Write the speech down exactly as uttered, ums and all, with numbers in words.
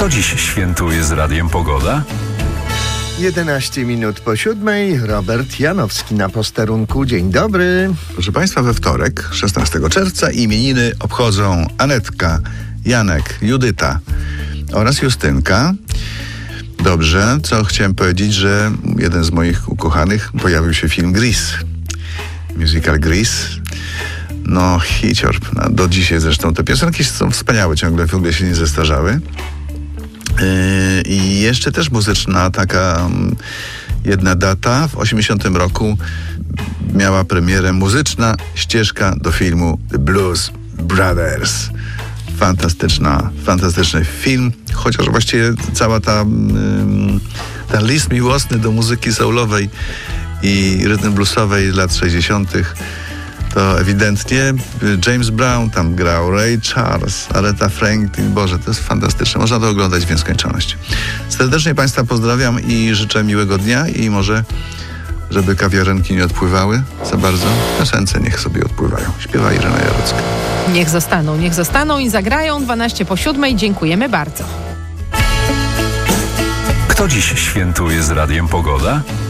Kto dziś świętuje z Radiem Pogoda? jedenaście minut po siódmej. Robert Janowski na posterunku. Dzień dobry. Proszę Państwa, we wtorek, szesnastego czerwca, imieniny obchodzą Anetka, Janek, Judyta oraz Justynka. Dobrze, co chciałem powiedzieć, że jeden z moich ukochanych pojawił się film Grease. Musical Grease. No, hicior. No, do dzisiaj zresztą te piosenki są wspaniałe, ciągle w ogóle się nie zestarzały. Yy, I jeszcze też muzyczna taka um, jedna data. W osiemdziesiątym roku miała premierę muzyczna ścieżka do filmu The Blues Brothers. Fantastyczna, fantastyczny film, chociaż właściwie cała ta um, ten list miłosny do muzyki soulowej i rytm bluesowej lat sześćdziesiątych to ewidentnie James Brown tam grał, Ray Charles, Aretha Franklin. Boże, to jest fantastyczne. Można to oglądać w nieskończoność. Serdecznie Państwa pozdrawiam i życzę miłego dnia i może, żeby kawiarenki nie odpływały za bardzo, piosence niech sobie odpływają. Śpiewa Irena Jarocka. Niech zostaną, niech zostaną i zagrają. dwanaście po siódmej. Dziękujemy bardzo. Kto dziś świętuje z Radiem Pogoda?